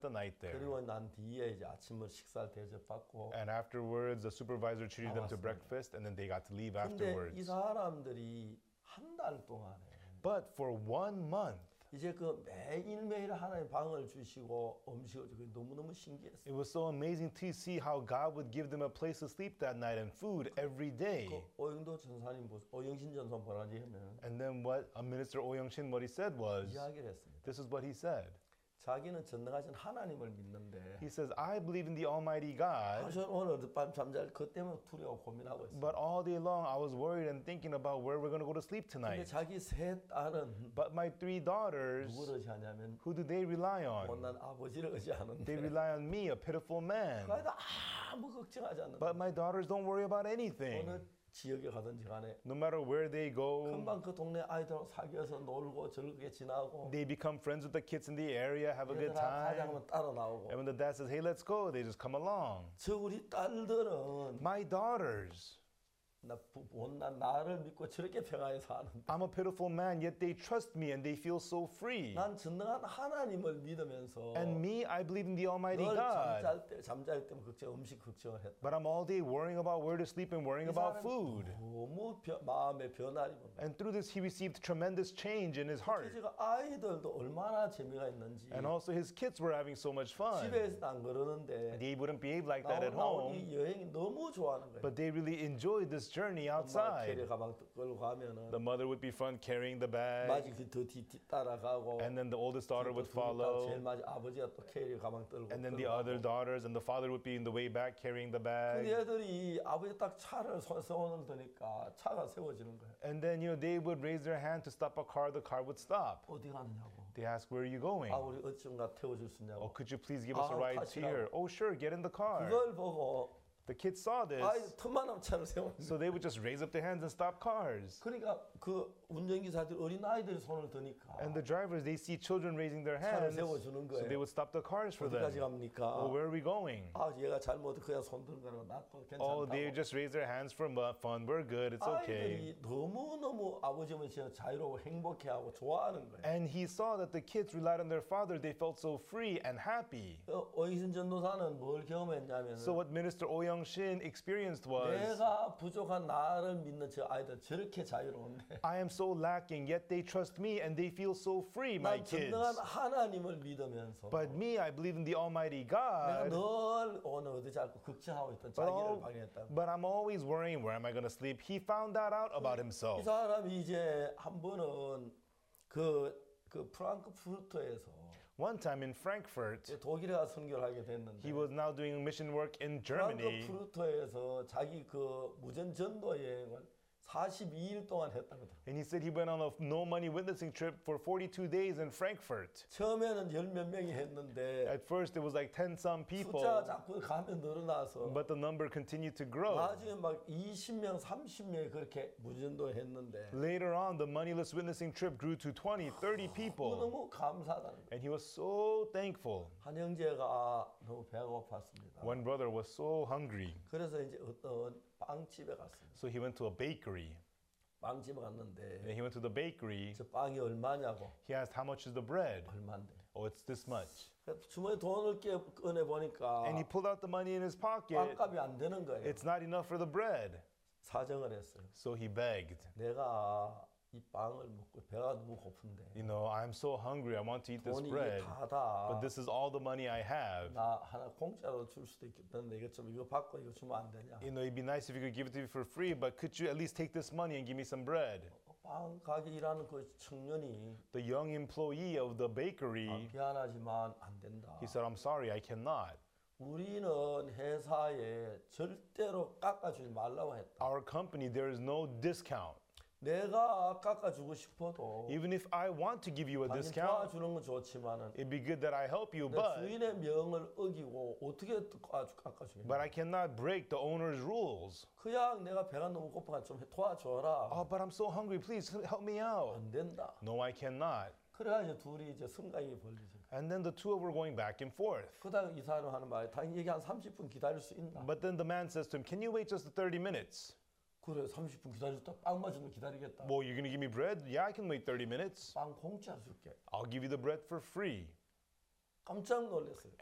the night there. 그리고 난 뒤에 이제 아침을 식사를 대접받고. And afterwards, the supervisor treated them to 나왔습니다. breakfast, and then they got to leave 근데 afterwards. 이 사람들이 한 달 동안에 But for 1 month, 이제 그 매일매일 하나님 방을 주시고 음식을 주고 너무너무 신기했어요. it was so amazing to see how God would give them a place to sleep that night and food every day. 그 오영도 전사님, 오영신 전사 뭐라지 하면 And then what Minister Oh Young-shin, what he said was, 이야기를 했습니다. this is what he said. 자기는 전능하신 하나님을 믿는데 He says, I believe in the Almighty God, 저는 오늘 어젯밤 잠잘 그 때문에 두려워 고민하고 있어요. but all day long I was worried and thinking about where we're going to go to sleep 근데 tonight. 자기 세 딸은 But my 3 daughters, 누구를 의지하냐면 who do they rely on? 못난 아버지를 의지하는데 They rely on me, a pitiful man. 그래도 아무 걱정하지 않는다. But my daughters don't worry about anything. 어느 지역에 가든지 간에 No matter where they go, 금방 그 동네 아이들하고 사귀어서 놀고 즐겁게 지나고 they become friends with the kids in the area, have a good 얘들아 가자 time. 하면 따라 나오고 And when the dad says, hey, let's go, they just come along. 저 우리 딸들은 My daughters, 못난 나를 믿고 저렇게 평안히 사는데 I'm a pitiful man, yet they trust me and they feel so free. 난 전능한 하나님을 믿으면서 And me, I believe in the Almighty 늘 God. 잠잘 때 음식 걱정을 했다. But I'm all day worrying about where to sleep and worrying 이 about 사람이 food. 너무 마음의 변화를 입은 거예요. And through this, he received tremendous change in his heart. 제가 아이들도 얼마나 재미가 있는지 And also, his kids were having so much fun. 집에서는 안 그러는데 They wouldn't behave like that at 나온 home, 이 여행이 너무 좋아하는 거예요. but they really enjoyed this journey 엄마가 outside. 캐리 가방 끌고 가면은 The mother would be front carrying the bag, 마지 그더뒤 따라가고 and then the oldest daughter would 제일 follow, 마지 아버지가 또 캐리 가방 들고 and then the 끌고 other 가고. daughters, and the father would be in the way back carrying the 근데 bag. 애들이 아버지 딱 차를 세워놓을 테니까 차가 세워지는 거예요. And then, they would raise their hand to stop a car, the car would stop. 어디 가느냐고. They ask, where are you going? 아 우리 어쩐가 태워줄 수 Oh, 있냐고. could you please give us a ride to 타시라고. here? Oh, sure, get in the car. 그걸 보고 The kids saw 아이 this, 틈만하면 차를 세우는 so they would just raise up their hands and stop cars. 그러니까 그 운전기사들 어린 아이들이 손을 드니까 And the drivers, they see children raising their 차를 hands, 세워주는 so they 거예요. would stop the cars for 어디까지 them. 갑니까? Oh, where are we going? 아 얘가 잘못 그냥 손 드는 거라고 나도 Oh, they 괜찮다고. just raise their hands for fun. We're good. It's okay. 아이들이 너무너무 아버지는 진짜 자유로워 행복해하고 좋아하는 거예요. And he saw that the kids relied on their father. They felt so free and happy. 오이순 전도사는 뭘 경험했냐면 So what Minister Oh Young-shin experienced was, 내가 부족한 나를 믿는 저 아이들 저렇게 자유로운데 I am so lacking, yet they trust me and they feel so free, my 난 kids. 전능한 하나님을 믿으면서 But me, I believe in the Almighty 내가 God. 늘 오늘 어디 자꾸 걱정하고 있던 자기를 방해했다. But I'm always worrying, where am I going to sleep? He found that out about 이 himself. 사람이 이제 한 번은 그 프랑크푸르트에서 One time in Frankfurt, 독일에 가서 선교를 하게 됐는데 he was now doing mission work in Germany. 프랑크푸르트에서 자기 그 무전 전도 여행을 42일 동안 했다고 하더라고요. And he said he went on a no money witnessing trip for 42 days in Frankfurt. 처음에는 열 몇 명이 했는데 At first, it was like 10-some people, 숫자가 자꾸 가면 늘어나서 but the number continued to grow. 나중에 막 20명, 30명이 그렇게 무전도 했는데 Later on, the moneyless witnessing trip grew to 20, 30 people. 너무 감사하다는 거예요. And he was so thankful. 한 형제가 너무 배가 고팠습니다. One brother was so hungry, 그래서 이제 어떤 빵집에 갔습니다. so he went to a bakery. 빵집에 갔는데 And he went to the bakery. 저 빵이 얼마냐고. He asked, how much is the bread? 얼마인데. Oh, it's this much. 그래서 주머니 돈을 꺼내 보니까 And he pulled out the money in his pocket. 빵값이 안 되는 거예요. It's not enough for the bread. 사정을 했어요. So he begged. 내가 이 빵을 먹고 배가 너무 고픈데 I'm so hungry. I want to eat this 돈이 이게 bread. 다다. But this is all the money I have. 나 하나 공짜로 줄 수도 있겠는데 이거 받고 이거 주면 안 되냐? It'd be nice if you could give it to me for free, but could you at least take this money and give me some bread? 빵 가게 일하는 그 청년이 The young employee of the bakery, 미안하지만 안 된다. he said, I'm sorry, I cannot. 우리는 회사에 절대로 깎아주지 말라고 했다. Our company, there is no discount. 내가 깎아주고 싶어도 Even if I want to give you a 당신 discount, 도와주는 건 좋지만은 it'd be good that I help you, 내 but 주인의 명을 어기고 어떻게 깎아주겠냐? I cannot break the owner's rules. 그냥 내가 배가 너무 고파서 좀 도와줘라. Oh, but I'm so hungry. Please help me out. 안 된다. No, I cannot. 그래가지고 둘이 이제 승강이 벌리죠. And then the two of them were going back and forth. 그다음 이 사람 하는 말이 당연히 얘기 한 30분 기다릴 수 있나? But then the man says to him, can you wait just 30 minutes? 그래 30분 기다렸다. 빵 맞으면 기다리겠다. Well, you're going to give me bread? Yeah, I can wait 30 minutes. 빵 공짜 줄게. I'll give you the bread for free. 깜짝 놀랐어요.